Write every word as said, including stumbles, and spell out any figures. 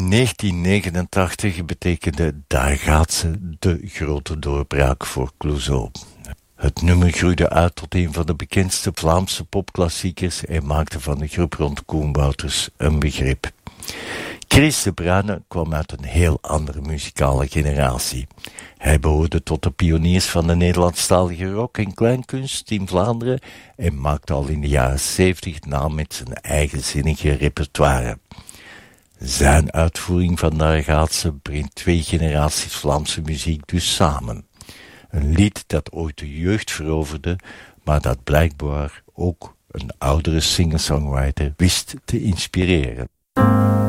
negentien negenentachtig betekende Daar gaat ze de grote doorbraak voor Clouseau. Het nummer groeide uit tot een van de bekendste Vlaamse popklassiekers en maakte van de groep rond Koen Wouters een begrip. Chris de Bruyne kwam uit een heel andere muzikale generatie. Hij behoorde tot de pioniers van de Nederlandstalige rock- en kleinkunst in Vlaanderen en maakte al in de jaren zeventig naam met zijn eigenzinnige repertoire. Zijn uitvoering van Daar gaat ze brengt twee generaties Vlaamse muziek dus samen. Een lied dat ooit de jeugd veroverde, maar dat blijkbaar ook een oudere singer-songwriter wist te inspireren.